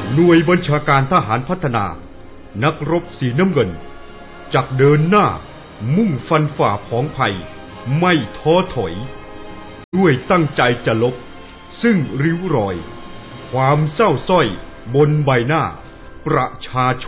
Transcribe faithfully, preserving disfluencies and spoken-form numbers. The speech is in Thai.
หน่วยบัญชาการทหารพัฒนานักรบสีน้ำเงินจักเดินหน้ามุ่งฟันฝ่าผองภัยไม่ท้อถอยด้วยตั้งใจจะลบซึ่งริ้วรอยความเศร้าส้อยบนใบหน้าประชาช